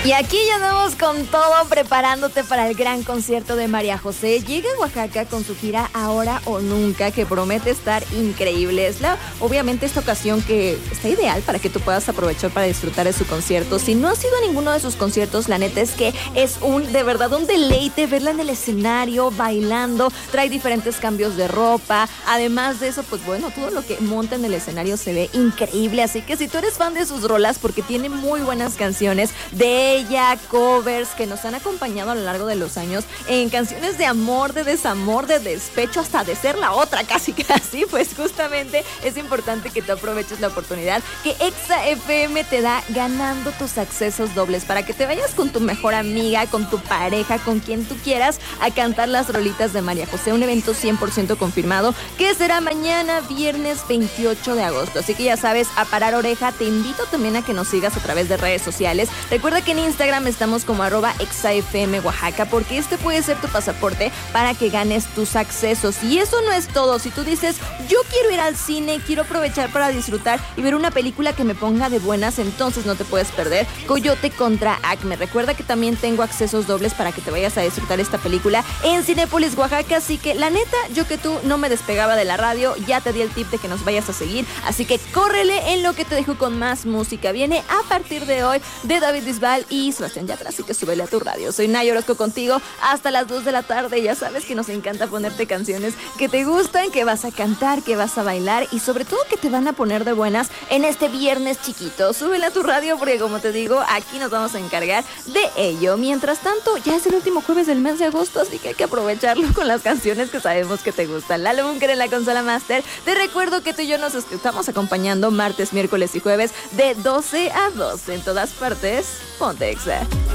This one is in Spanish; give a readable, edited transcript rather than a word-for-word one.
Y aquí ya andamos con todo preparándote para el gran concierto de María José. Llega a Oaxaca con su gira Ahora o Nunca, que promete estar increíble. Obviamente esta ocasión que está ideal para que tú puedas aprovechar para disfrutar de su concierto. Si no has ido a ninguno de sus conciertos, la neta es que es de verdad un deleite verla en el escenario, bailando, trae diferentes cambios de ropa. Además de eso, pues bueno, todo lo que monta en el escenario se ve increíble. Así que si tú eres fan de sus rolas, porque tiene muy buenas canciones de ella, covers que nos han acompañado a lo largo de los años en canciones de amor, de desamor, de despecho, hasta de ser la otra casi, pues justamente es importante que tú aproveches la oportunidad que Exa FM te da ganando tus accesos dobles para que te vayas con tu mejor amiga, con tu pareja, con quien tú quieras a cantar las rolitas de María José, un evento 100% confirmado que será mañana viernes 28 de agosto, así que ya sabes, a parar oreja. Te invito también a que nos sigas a través de redes sociales. Recuerda que en Instagram estamos como @ExaFM Oaxaca, porque este puede ser tu pasaporte para que ganes tus accesos. Y eso no es todo. Si tú dices, yo quiero ir al cine, quiero aprovechar para disfrutar y ver una película que me ponga de buenas, entonces no te puedes perder Coyote contra Acme. Recuerda que también tengo accesos dobles para que te vayas a disfrutar esta película en Cinépolis Oaxaca, así que la neta, yo que tú no me despegaba de la radio, ya te di el tip de que nos vayas a seguir, así que córrele en lo que te dejo con más música. Viene a partir de hoy de David Bisbal y Sebastián Yatra, así que súbele a tu radio. Soy Nay Orozco contigo hasta las 2 de la tarde. Ya sabes que nos encanta ponerte canciones que te gustan, que vas a cantar, que vas a bailar y sobre todo que te van a poner de buenas en este viernes chiquito. Súbele a tu radio porque, como te digo, aquí nos vamos a encargar de ello. Mientras tanto, ya es el último jueves del mes de agosto, así que hay que aprovecharlo con las canciones que sabemos que te gustan. Lalo Bunker en la consola master. Te recuerdo que tú y yo nos estamos acompañando martes, miércoles y jueves de 12 a 2 en todas partes. Ponte Exa.